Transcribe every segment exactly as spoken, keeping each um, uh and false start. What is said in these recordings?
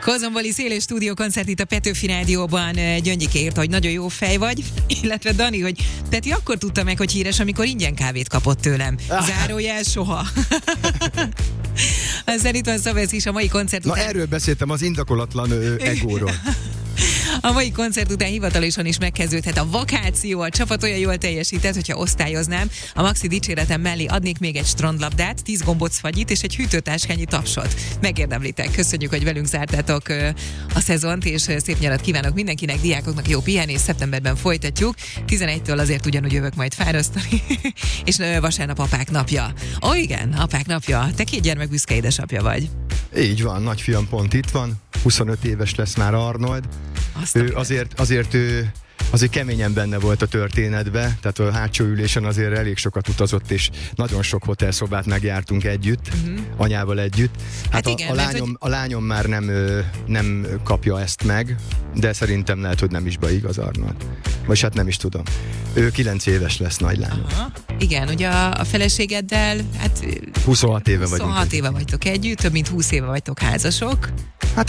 Kozomboli szélő stúdiókoncert itt a Petőfi Rádióban. Gyöngyike írta, hogy nagyon jó fej vagy, illetve Dani, hogy Peti akkor tudta meg, hogy híres, amikor ingyen kávét kapott tőlem. Zárójel soha. Aztán itt van Szabesz is a mai koncert Na után. erről beszéltem, az indokolatlan ö, egóról. A mai koncert után hivatalosan is megkezdődhet a vakáció. A csapat olyan jól teljesített, hogyha osztályoznám. A maxi dicséretem mellé adnék még egy strandlabdát, tíz gombóc fagyit és egy hűtőtáskányi tapsot. Megérdemlitek. Köszönjük, hogy velünk zártátok a szezont, és szép nyarat kívánok mindenkinek, diákoknak jó pihenés. Szeptemberben folytatjuk. tizenegytől azért ugyanúgy jövök majd fárasztani. És vasárnap apák napja. Ó, igen, apák napja. Te két gyermek büszke édesapja vagy. Így van, nagyfiam pont itt van, huszonöt éves lesz már Arnold. Azt Ő azért, azért ő azért keményen benne volt a történetbe, tehát a hátsó ülésen azért elég sokat utazott, és nagyon sok hotelszobát megjártunk együtt, uh-huh. anyával együtt. Hát, hát igen, a, a, lányom, hogy... a lányom már nem, nem kapja ezt meg, de szerintem lehet, hogy nem is baj, igaz, Arnold. Vagy hát nem is tudom. Ő kilenc éves lesz, nagylány. Aha. Igen, ugye a, a feleségeddel, hát... huszonhat éve vagyunk. huszonhat éve vagytok együtt, több mint húsz éve vagytok házasok. Hát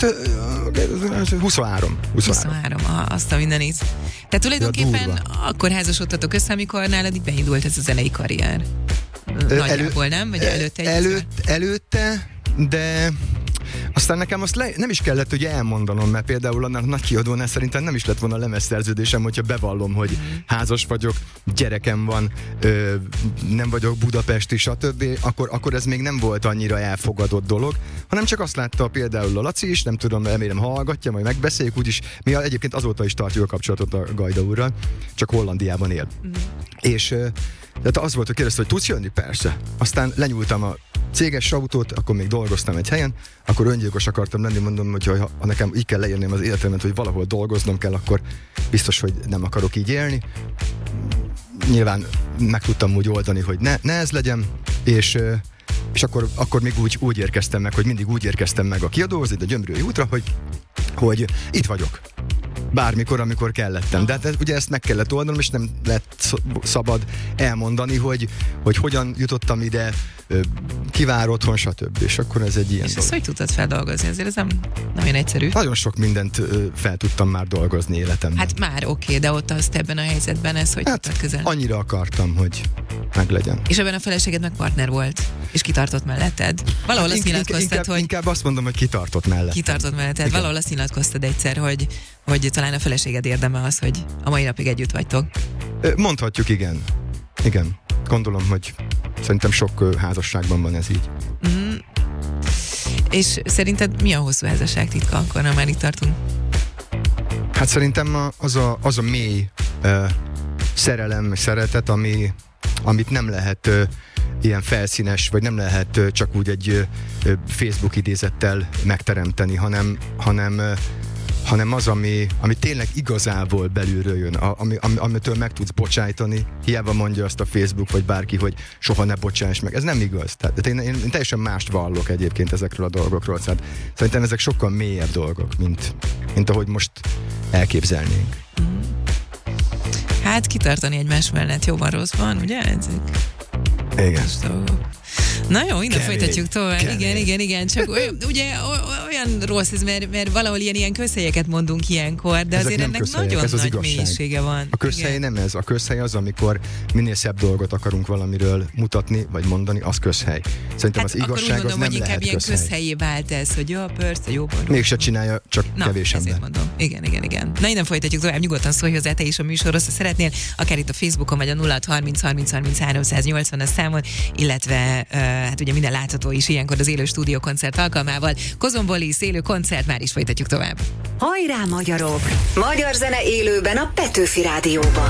huszonhárom. huszonhárom, aha, azt a mindenit. Tehát tulajdonképpen ja, akkor házasodtatok össze, amikor nálad így beindult ez a zenei karrier. Nagyjából, elő, nem? Vagy előtte? Előtt, előtte, de... Aztán nekem azt le, nem is kellett, hogy elmondanom, mert például annál a nagy kiadónál szerintem nem is lett volna lemezszerződésem, hogyha bevallom, hogy mm. házas vagyok, gyerekem van, ö, nem vagyok budapesti, stb. Akkor, akkor ez még nem volt annyira elfogadott dolog, hanem csak azt látta például a Laci is, nem tudom, remélem hallgatja, majd megbeszéljük, úgyis mi egyébként azóta is tartjuk a kapcsolatot a Gajda úrral, csak Hollandiában él. Mm. És ö, tehát az volt, hogy kérdezte, hogy tudsz jönni? Persze. Aztán lenyúltam a céges autót, akkor még dolgoztam egy helyen, akkor öngyilkos akartam lenni, mondom, hogy ha, ha nekem így kell leírném az életemet, hogy valahol dolgoznom kell, akkor biztos, hogy nem akarok így élni. Nyilván meg tudtam úgy oldani, hogy ne, ne ez legyen, és, és akkor, akkor még úgy, úgy érkeztem meg, hogy mindig úgy érkeztem meg a kiadóhoz, itt a Gyömrői útra, hogy, hogy itt vagyok. Bármikor, amikor kellettem. De hát ugye ezt meg kellett oldanom, és nem lett szabad elmondani, hogy, hogy hogyan jutottam ide, ki vár otthon, stb. És akkor ez egy ilyen És dolog. ezt hogy tudtad feldolgozni? Azért ez nem nagyon egyszerű. Nagyon sok mindent fel tudtam már dolgozni életemben. Hát már oké, okay, de ott azt ebben a helyzetben ez hogy hát tudtad közel? Annyira akartam, hogy meglegyen. És ebben a feleséged meg partner volt, és kitartott melletted. Valahol hát azt nyilatkoztad, inkább, hogy... Inkább azt mondom, hogy kitartott melletted. Kitartott melletted. Igen. Valahol azt nyilatkoztad egyszer, hogy, hogy talán a feleséged érdeme az, hogy a mai napig együtt vagytok. Mondhatjuk, igen. Igen. Gondolom, hogy szerintem sok házasságban van ez így. Mm. És szerinted mi a hosszú házasság titka, akkor na, már itt tartunk? Hát szerintem az a, az a mély uh, szerelem, szeretet, ami, amit nem lehet uh, ilyen felszínes, vagy nem lehet uh, csak úgy egy uh, Facebook idézettel megteremteni, hanem, hanem uh, hanem az, ami, ami tényleg igazából belülről jön, ami, ami, amitől meg tudsz bocsájtani. Hiába mondja azt a Facebook, vagy bárki, hogy soha ne bocsáss meg. Ez nem igaz. Tehát én, én, én teljesen mást vallok egyébként ezekről a dolgokról. Tehát szerintem ezek sokkal mélyebb dolgok, mint, mint ahogy most elképzelnénk. Mm. Hát kitartani egymás mellett jobban rosszban, ugye? Ezek igen. Na jó, innen folytatjuk tovább. Kemény. Igen, igen, igen. Csak olyan, ugye olyan rossz ez, mert, mert valahol ilyen, ilyen közhelyeket mondunk ilyenkor, de ezek azért ennek nagyon ez nagy mélysége van. A közhely igen. Nem ez. A közhely az, amikor minél szebb dolgot akarunk valamiről mutatni, vagy mondani, az közhely. Szerintem hát az igazság mondom, az nem hogy lehet ilyen közhely. közhelyé vált ez, hogy jó, persze, jó. Mégse csinálja, csak na, kevés ember. Ezért mondom. Igen, igen, igen. Na, innen folytatjuk tovább, nyugodtan szólj hozzá te is a műsorhoz, ha szeretnél, akár itt a Facebookon, vagy a nulla hat harminc harminc harminc háromszáznyolcvan a számon, illetve uh, hát ugye minden látható is ilyenkor az élő stúdiókoncert alkalmával. Kozomboli szélő koncert, már is folytatjuk tovább. Hajrá, magyarok! Magyar zene élőben a Petőfi Rádióban.